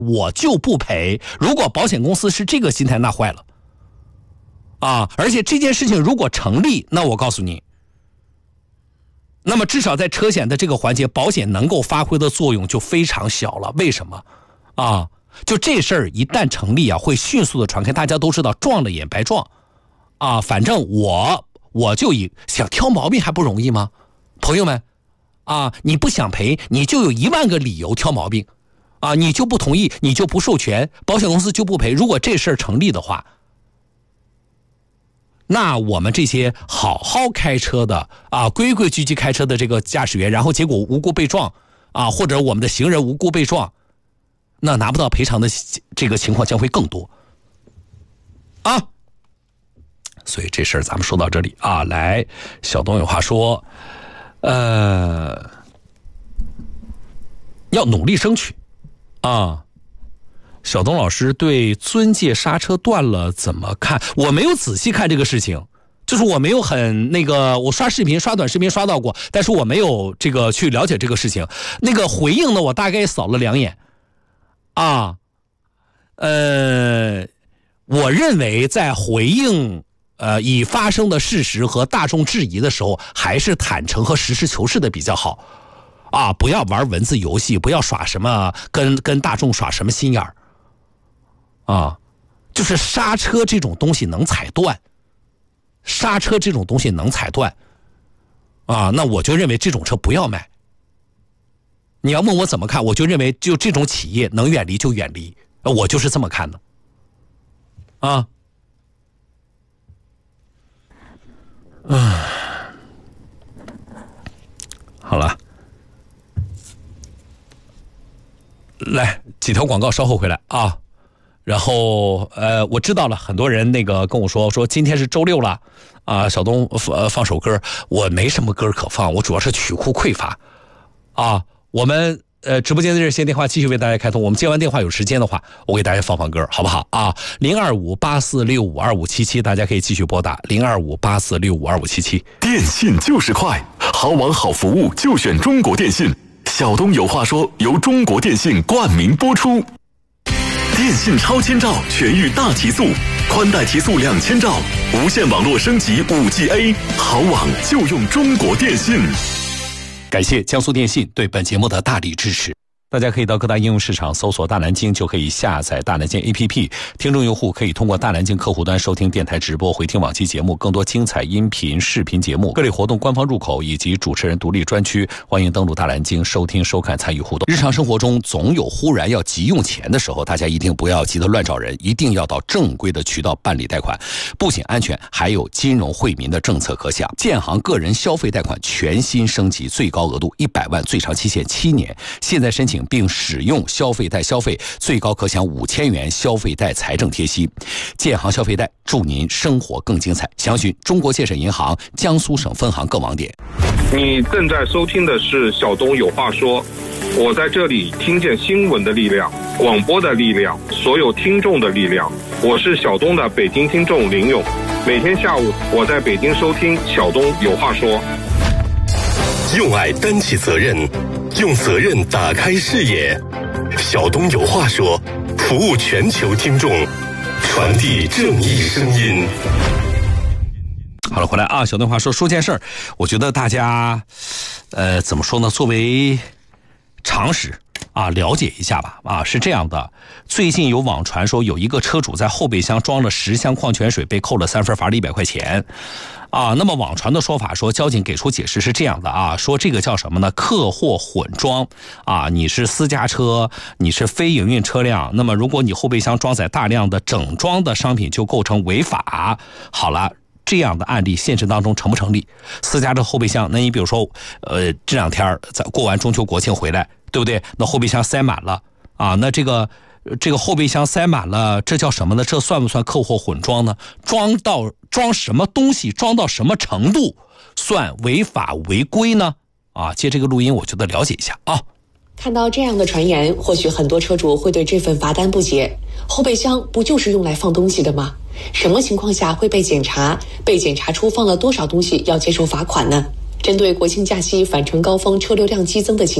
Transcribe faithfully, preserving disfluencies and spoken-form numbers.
我就不赔。如果保险公司是这个心态，那坏了啊！而且这件事情如果成立，那我告诉你，那么至少在车险的这个环节，保险能够发挥的作用就非常小了。为什么啊？就这事儿一旦成立啊，会迅速的传开。大家都知道，撞了也白撞啊，反正我我就以想挑毛病还不容易吗？朋友们啊，你不想赔，你就有一万个理由挑毛病啊，你就不同意，你就不授权，保险公司就不赔。如果这事儿成立的话，那我们这些好好开车的啊，规规矩矩开车的这个驾驶员，然后结果无辜被撞啊，或者我们的行人无辜被撞，那拿不到赔偿的这个情况将会更多啊。所以这事儿咱们说到这里啊。来，小东有话说，呃，要努力争取啊。小东老师对尊界刹车断了怎么看？我没有仔细看这个事情，就是我没有很那个，我刷视频刷短视频刷到过，但是我没有这个去了解这个事情。那个回应呢，我大概扫了两眼啊。呃，我认为在回应呃已发生的事实和大众质疑的时候，还是坦诚和实事求是的比较好啊，不要玩文字游戏，不要耍什么跟跟大众耍什么心眼儿啊。就是刹车这种东西能踩断，刹车这种东西能踩断啊，那我就认为这种车不要卖。你要问我怎么看，我就认为就这种企业能远离就远离，我就是这么看的啊。嗯，好了，来几条广告稍后回来啊。然后呃，我知道了，很多人那个跟我说说今天是周六了啊，小东放放首歌，我没什么歌可放，我主要是曲库匮乏啊。我们呃直播间的热线电话继续为大家开通，我们接完电话有时间的话，我给大家放放歌，好不好啊？零二五八四六五二五七七，大家可以继续拨打零二五八四六五二五七七。 电信就是快，好网好服务就选中国电信。小东有话说，由中国电信冠名播出。电信超千兆全域大提速，宽带提速两千兆，无线网络升级 五 G A， 好网就用中国电信。 感谢江苏电信对本节目的大力支持。大家可以到各大应用市场搜索大南京，就可以下载大南京 A P P。 听众用户可以通过大南京客户端收听电台直播，回听往期节目，更多精彩音频视频节目，各类活动官方入口以及主持人独立专区，欢迎登录大南京收听收看参与互动。日常生活中总有忽然要急用钱的时候，大家一定不要急得乱找人，一定要到正规的渠道办理贷款，不仅安全，还有金融惠民的政策可享。建行个人消费贷款全新升级，最高额度一百万，最长期限七年，现在申请并使用消费贷消费，最高可享五千元消费贷财政贴息。建行消费贷，祝您生活更精彩。详询中国建设银行江苏省分行各网点。 你正在收听的是小东有话说，我在这里听见新闻的力量，广播的力量，所有听众的力量。我是小东的北京听众林勇，每天下午我在北京收听小东有话说。 用爱担起责任，用责任打开视野。小东有话说，服务全球听众，传递正义声音。 好了，回来啊，小东话说说件事儿，我觉得大家，呃，怎么说呢？作为常识啊，了解一下吧。啊，是这样的，最近有网传说有一个车主在后备箱装了十箱矿泉水，被扣了三分，罚了一百块钱。啊，那么网传的说法说，交警给出解释是这样的啊，说这个叫什么呢？客货混装啊，你是私家车，你是非营运车辆，那么如果你后备箱装载大量的整装的商品，就构成违法。好了，这样的案例现实当中成不成立？私家车后备箱，那你比如说，呃，这两天在过完中秋国庆回来，对不对？那后备箱塞满了啊，那这个。这个后备箱塞满了，这叫什么呢？这算不算客货混装呢？装到装什么东西，装到什么程度算违法违规呢？啊，借这个录音，我觉得了解一下啊。 看到这样的传言，或许很多车主会对这份罚单不解。后备箱不就是用来放东西的吗？什么情况下会被检查？被检查出放了多少东西要接受罚款呢？针对国庆假期返程高峰车流量激增的情况